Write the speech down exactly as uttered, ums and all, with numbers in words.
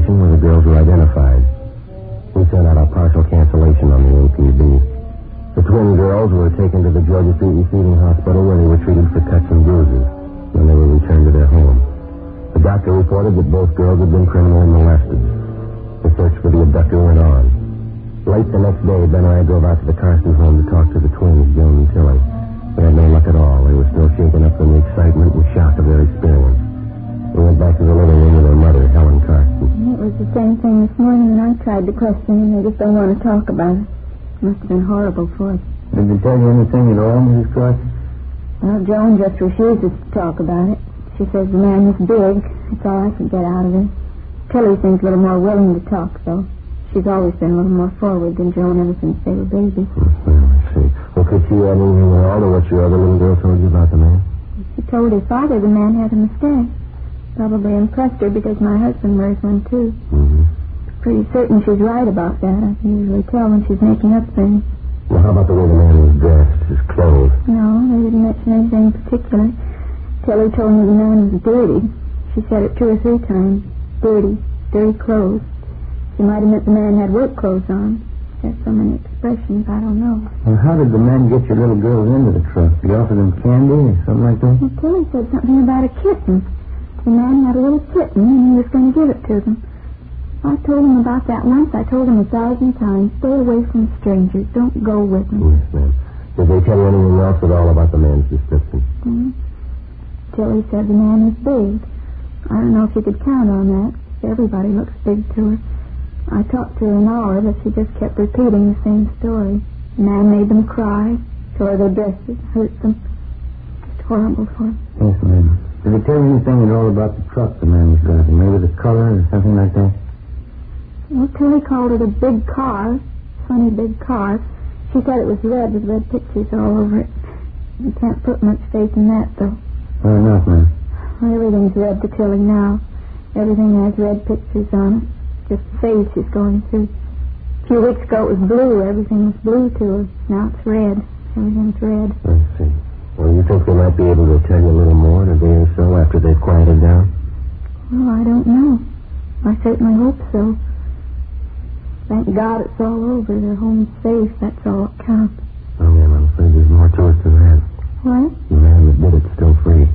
station where the girls were identified. We sent out a partial cancellation on the A P B. The twin girls were taken to the Georgia Street Receiving Hospital where they were treated for cuts and bruises. Then they were returned to their home. The doctor reported that both girls had been criminally molested. The search for the abductor went on. Late the next day, Ben and I drove out to the Carson home to talk to the twins, Joan and Tilly. We had no luck at all. They were still shaken up from the excitement and shock of their experience. We went back to the living room with their mother, Helen Carson. It was the same thing this morning when I tried to question them. They just don't want to talk about it. Must have been horrible for us. Did they tell you anything at all, Missus Carson? Well, Joan just refuses to talk about it. She says the man was big. That's all I could get out of her. Tilly seems a little more willing to talk, though. She's always been a little more forward than Joan ever since they were babies. Well, I see. Well, could she add anything at all to what your other little girl told you about the man? She told her father the man had a mustache. Probably impressed her because my husband wears one, too. Mm-hmm. Pretty certain she's right about that. I can usually tell when she's making up things. Well, how about the way the man was dressed, his clothes? No, they didn't mention anything particular. Tilly told me the man was dirty. She said it two or three times. Dirty, dirty clothes. She might have meant the man had work clothes on. There's so many expressions, I don't know. Well, how did the man get your little girls into the truck? Did he offer them candy or something like that? Well, Tilly said something about a kitten. The man had a little kitten, and he was going to give it to them. I told him about that once. I told him a thousand times, stay away from strangers. Don't go with them. Yes, ma'am. Did they tell you anything else at all about the man's description? Mm-hmm. Tilly said the man was big. I don't know if you could count on that. Everybody looks big to her. I talked to her an hour, but she just kept repeating the same story. The man made them cry, tore their dresses, hurt them. It's horrible for them. Yes, ma'am. Did they tell you anything at all about the truck the man was driving? Maybe the color or something like that? Well, Tilly called it a big car. Funny big car. She said it was red with red pictures all over it. You can't put much faith in that, though. Fair enough, ma'am. Well, everything's red to Tilly now. Everything has red pictures on it. Just the phase she's going through. A few weeks ago it was blue. Everything was blue to her. Now it's red. Everything's red. I see. Well, you think they might be able to tell you a little more in a day or so after they've quieted down? Well, I don't know. I certainly hope so. Thank God it's all over. Their home's safe. That's all that counts. Oh, ma'am, I'm afraid there's more to it than that. What? The man that did it's still free.